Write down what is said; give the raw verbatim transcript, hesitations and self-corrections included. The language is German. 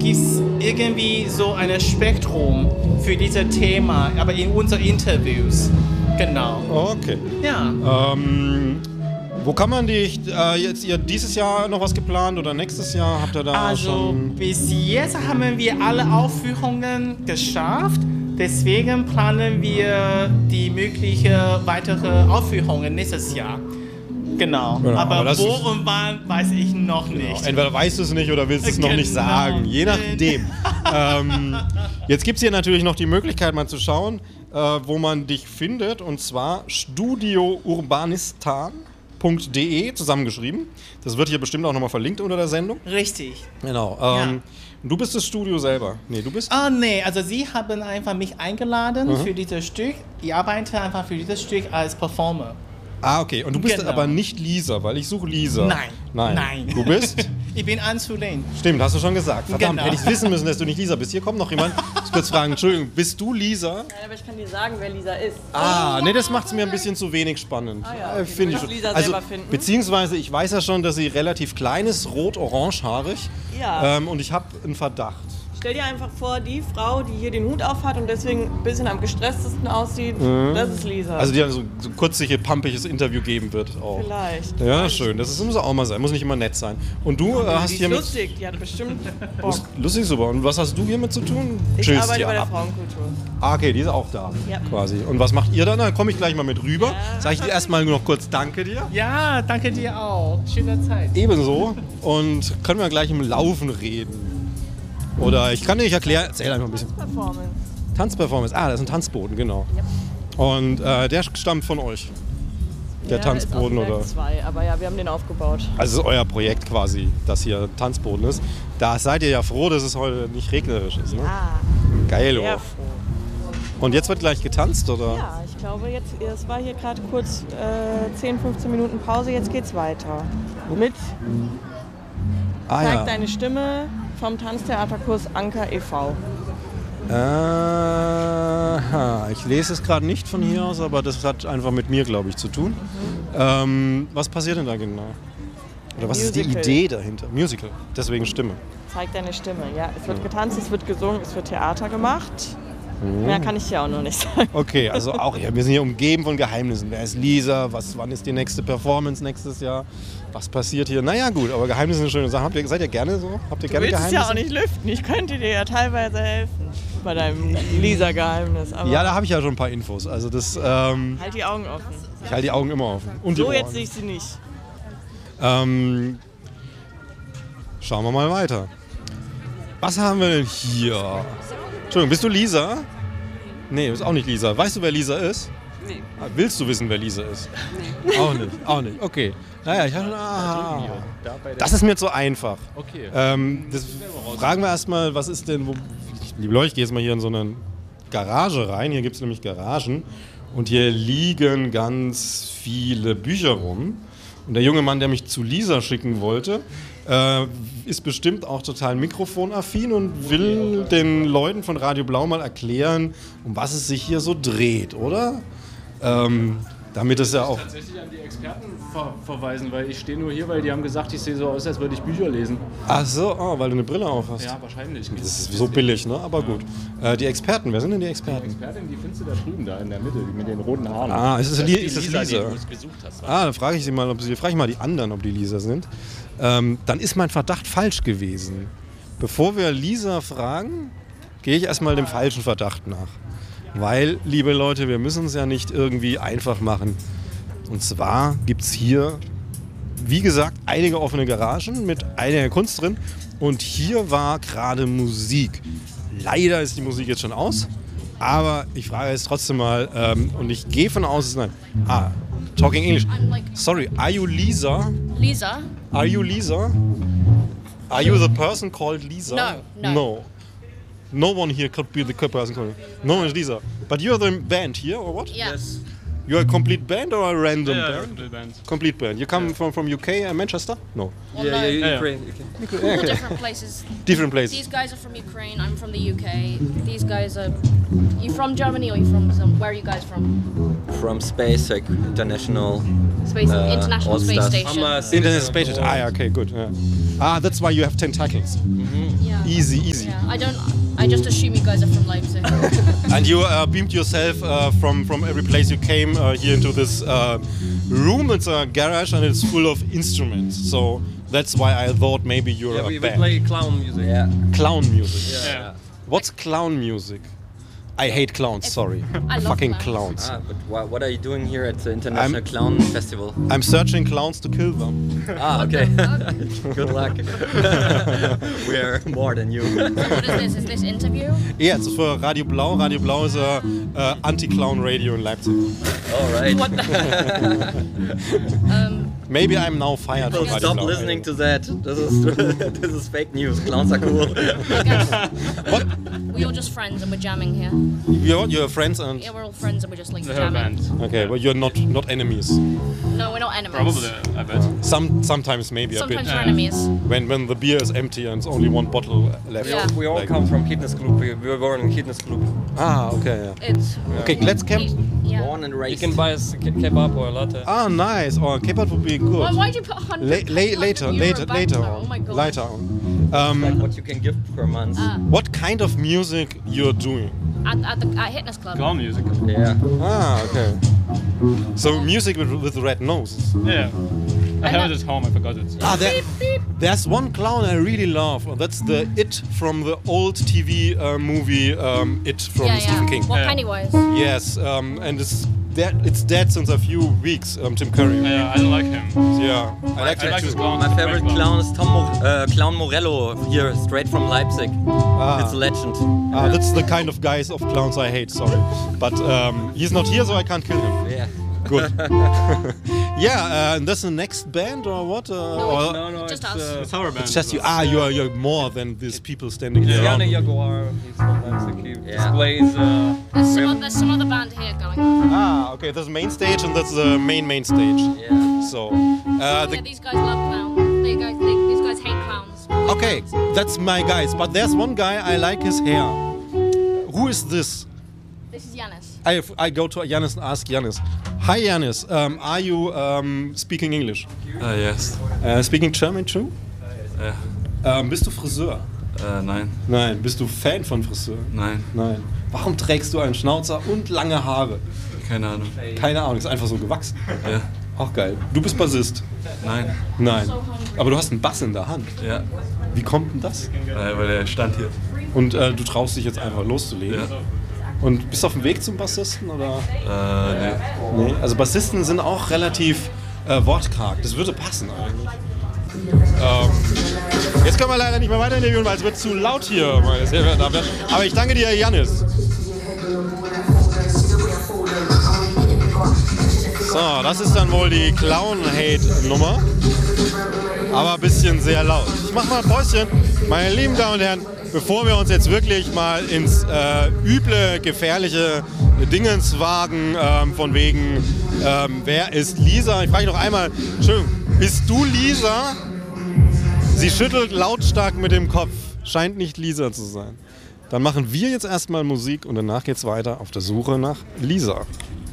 gibt es irgendwie so ein Spektrum für dieses Thema, aber in unseren Interviews. Genau. Okay. Ja. Ähm, wo kann man dich, äh, jetzt ihr dieses Jahr noch was geplant oder nächstes Jahr? Habt ihr da Also schon... bis jetzt haben wir alle Aufführungen geschafft. Deswegen planen wir die möglichen weiteren Aufführungen nächstes Jahr. Genau. Genau, aber, aber das wo ist- und wann weiß ich noch Genau. nicht. Entweder weißt du es nicht oder willst es noch nicht Genau. sagen. Je nachdem. ähm, jetzt gibt es hier natürlich noch die Möglichkeit, mal zu schauen, äh, wo man dich findet. Und zwar studio urbanistan punkt de zusammengeschrieben. Das wird hier bestimmt auch nochmal verlinkt unter der Sendung. Richtig. Genau. Ähm, Du bist das Studio selber. Nee, du bist... Ah, nee, also sie haben einfach mich eingeladen Mhm. für dieses Stück. Ich arbeite einfach für dieses Stück als Performer. Ah, okay. Und du bist Genau. aber nicht Lisa, weil ich suche Lisa. Nein. Nein. Nein. Du bist? Ich bin anzulehnen. Stimmt, hast du schon gesagt. Verdammt, Genau. hätte ich wissen müssen, dass du nicht Lisa bist. Hier kommt noch jemand. Ich muss kurz fragen, Entschuldigung, bist du Lisa? Nein, aber ich kann dir sagen, wer Lisa ist. Ah, nee, das macht es mir ein bisschen zu wenig spannend. Ah ja, Äh, okay, Finde du ich willst schon. Lisa Also, selber finden? beziehungsweise, ich weiß ja schon, dass sie relativ klein ist, rot-orangehaarig. Ja. Ähm, und ich habe einen Verdacht. Stell dir einfach vor, die Frau, die hier den Hut auf hat und deswegen ein bisschen am gestresstesten aussieht, das ist Lisa. Also, die dann so, so ein kurzes, pampiges Interview geben wird auch. Vielleicht. Ja, schön. Das ist, muss auch mal sein. Muss nicht immer nett sein. Und du äh, hast Die hier ist mit... lustig, die hat bestimmt Bock. Lustig super. Und was hast du hiermit zu tun? Ich Chillst arbeite hier bei der ab. Frauenkultur. Ah, okay, die ist auch da, Ja. quasi. Und was macht ihr dann? Dann komme ich gleich mal mit rüber. Ja. Sag ich dir erstmal nur noch kurz Danke dir. Ja, danke dir auch. Schöne Zeit. Ebenso. Und können wir gleich im Laufen reden. Oder ich kann dir nicht erklären, erzähl einfach ein bisschen. Performance. Tanzperformance. Ah, das ist ein Tanzboden, genau. Und äh, der stammt von euch. Der ja, Tanzboden, ist auf oder? Werk zwei, aber ja, wir haben den aufgebaut. Also es ist euer Projekt quasi, dass hier Tanzboden ist. Da seid ihr ja froh, dass es heute nicht regnerisch ist, ne? Ah, Geil, sehr oh. froh. Und jetzt wird gleich getanzt, oder? Ja, ich glaube jetzt, es war hier gerade kurz äh, zehn, fünfzehn Minuten Pause, jetzt geht's weiter. Mit Ah, Zeig ja. deine Stimme vom Tanztheaterkurs Anker e V. Aha, ich lese es gerade nicht von hier aus, aber das hat einfach mit mir, glaube ich, zu tun. Mhm. Ähm, was passiert denn da genau? Oder was ist die Musical. Idee dahinter? Musical, deswegen Stimme. Zeig deine Stimme. Ja, es wird getanzt, es wird gesungen, es wird Theater gemacht. Mehr kann ich dir auch noch nicht sagen. Okay, also auch, ja, wir sind hier umgeben von Geheimnissen. Wer ist Lisa? Was, wann ist die nächste Performance nächstes Jahr? Was passiert hier? Naja gut, aber Geheimnisse sind schöne Sachen. Habt ihr, seid ihr gerne so? Habt ihr Du gerne willst es Geheimnisse? ja auch nicht lüften. Ich könnte dir ja teilweise helfen bei deinem Lisa-Geheimnis. aber Ja, da habe ich ja schon ein paar Infos. Also das, ähm, Halt die Augen offen. ich halte die Augen immer offen. Und die So, Ohren. jetzt sehe ich sie nicht. Ähm, schauen wir mal weiter. Was haben wir denn hier? Entschuldigung, bist du Lisa? Nee, du bist auch nicht Lisa. Weißt du, wer Lisa ist? Nee. Ah, willst du wissen, wer Lisa ist? Nee. Auch nicht, auch nicht. Okay. Naja, ich hatte schon... Ah, das ist mir zu einfach. Okay. Ähm, das fragen wir erstmal, was ist denn... Wo, liebe Leute, ich gehe jetzt mal hier in so eine Garage rein. Hier gibt es nämlich Garagen. Und hier liegen ganz viele Bücher rum. Und der junge Mann, der mich zu Lisa schicken wollte, äh, ist bestimmt auch total mikrofonaffin und will den Leuten von Radio Blau mal erklären, um was es sich hier so dreht, oder? Ähm, damit es ja auch... Tatsächlich an die Experten ver verweisen, weil ich stehe nur hier, weil die haben gesagt, ich sehe so aus, als würde ich Bücher lesen. Ach so, oh, weil du eine Brille auf hast. Ja, wahrscheinlich. Das ist so billig, ne? Aber gut. Äh, die Experten, wer sind denn die Die Experten? Expertin, die findest du da drüben, da in der Mitte, die mit den roten Haaren. Ah, ist es, Das Li die ist es Lisa, Lisa? die du uns gesucht hast. Ah, dann frage ich sie mal, ob sie, frage ich mal die anderen, ob die Lisa sind. Ähm, dann ist mein Verdacht falsch gewesen. Bevor wir Lisa fragen, gehe ich erstmal dem falschen Verdacht nach. Weil, liebe Leute, wir müssen es ja nicht irgendwie einfach machen. Und zwar gibt es hier, wie gesagt, einige offene Garagen mit einiger Kunst drin. Und hier war gerade Musik. Leider ist die Musik jetzt schon aus. Aber ich frage jetzt trotzdem mal, ähm, und ich gehe von aus, es ist nein. Ah, talking English. Sorry, are you Lisa? Lisa? Are you Lisa? Are you the person called Lisa? No, no. No. No one here could be the person called No one is Lisa. But you're the band here, or what? Yes. You're a complete band or a random Ja, band? ja, Band. Complete band. You come from, from U K and Manchester? No. Well, Yeah, no, yeah, yeah. Ukraine. Okay. all different places. Different These places. guys are from Ukraine. I'm from the U K. These guys are. You from Germany or you from some? Where are you guys from? From SpaceX International. Space Uh, International all Space stars. Station. I'm a Internet Space. Ah ja, okay, gut. Ja. Ah, that's why you have tentacles. Yeah. Easy, easy. Yeah. I don't. I just assume you guys are from Leipzig. And you uh, beamed yourself uh, from, from every place you came uh, here into this uh, room. It's a garage and it's full of instruments. So that's why I thought maybe you're Yeah, a we, we band. play clown music. Yeah. Clown music. Yeah. What's clown music? I hate clowns, sorry. I love Fucking clowns. clowns. Ah, but wha- what are you doing here at the International I'm- Clown Festival? I'm searching clowns to kill them. Ah, okay. fuck? Good luck. We are more than you. What is this? Is this interview? Yeah, it's for Radio Blau. Radio Blau is a uh, anti-clown radio in Leipzig. All right. What the? um, Maybe I'm now fired People from Radio stop Blau. listening to that. This is this is fake news. Clowns are cool. I guess What? we're all just friends and we're jamming here. You're, you're friends and... Yeah, we're all friends and we're just like The whole jamming. band. Okay, but you're not not enemies. No, we're not enemies. Probably, I bet. Some Sometimes maybe Sometimes a we're bit. enemies. When, when the beer is empty and it's only one bottle left. Yeah. We all Like- come from Kidness Club. We, we were born in Kidness Club. Ah, okay, yeah. It's Okay, let's camp. yeah. Born and You raised. can buy us a ke- kebab or a latte. Ah, nice. Oh, kebab would be good. Why, why'd you put one hundred? La- la- later, later, later on. Oh my god. Later on. Like Um, what you can give per month. Uh, what kind of music you're doing? at, at the at Hitness Club. Clown music. Yeah. Ah, okay. So music with, with red noses. Yeah. I have that- it at home, I forgot it. Ah, there, there's one clown I really love. Oh, that's the It from the old T V uh, movie um, It from yeah, Stephen yeah. King. What Yeah. Pennywise? Yes, um, and it's dead. It's dead since a few weeks. Um, Tim Curry. Yeah, I don't like him. Yeah, I like I him like too. his clown. My favorite clown is Tom Mo- uh, Clown Morello here, straight from Leipzig. Ah. It's a legend. Ah, that's the kind of guys of clowns I hate. Sorry, but um, he's not here, so I can't kill him. Yeah. Good. Yeah, uh, and that's the next band or what? Uh, or No, no, Just it's, us. uh, It's our band. it's just you. Ah, you're you're more than these people standing here. Yanni Jaguar. He's sometimes the key. Yeah. Displays. Uh, There's some, oth- there's some other band here going. Ah, okay. That's the main stage, and that's the main main stage. Yeah. So, uh, the Yeah, these guys love clowns. They guys, they, these guys hate clowns. okay, that's my guys. But there's one guy I like his hair. Who is this? This is Yanis. I I go to Yanis and ask Yanis. Hi Yanis, um, are you um, speaking English? Uh, yes. Uh, speaking German too? Ja. Ähm, bist du Friseur? Äh, nein. Nein. Bist du Fan von Friseur? Nein. Nein. Warum trägst du einen Schnauzer und lange Haare? Keine Ahnung. Keine Ahnung, ist einfach so gewachsen. Ja. Auch geil. Du bist Bassist? Nein. Nein. Aber du hast einen Bass in der Hand. Ja. Wie kommt denn das? Äh, weil der stand hier. Und äh, du traust dich jetzt einfach loszulegen? Ja. Und bist du auf dem Weg zum Bassisten? Oder? Äh, nee. Nee. Also Bassisten sind auch relativ äh, wortkarg. Das würde passen eigentlich. Ähm, jetzt können wir leider nicht mehr weiter interviewen, weil es wird zu laut hier, meine sehr verehrten Damen und Herren. Aber ich danke dir, Janis. So, das ist dann wohl die Clown-Hate-Nummer. Aber ein bisschen sehr laut. Ich mach mal ein Päuschen. Meine lieben Damen und Herren, bevor wir uns jetzt wirklich mal ins äh, üble, gefährliche Dingens wagen, ähm, von wegen, ähm, wer ist Lisa? Ich frage noch einmal, Entschuldigung, bist du Lisa? Sie schüttelt lautstark mit dem Kopf. Scheint nicht Lisa zu sein. Dann machen wir jetzt erstmal Musik und danach geht's weiter auf der Suche nach Lisa.